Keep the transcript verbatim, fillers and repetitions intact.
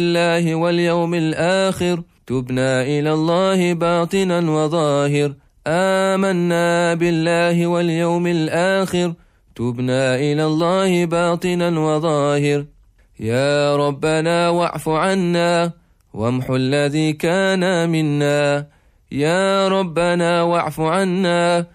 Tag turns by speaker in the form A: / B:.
A: الله واليوم الآخر تبنا إلى الله باطنا وظاهر. آمنا بالله واليوم الآخر تبنا إلى الله باطنا وظاهر. يا ربنا واعف عنا وامحو الذي كان منا. يا ربنا واعف عنا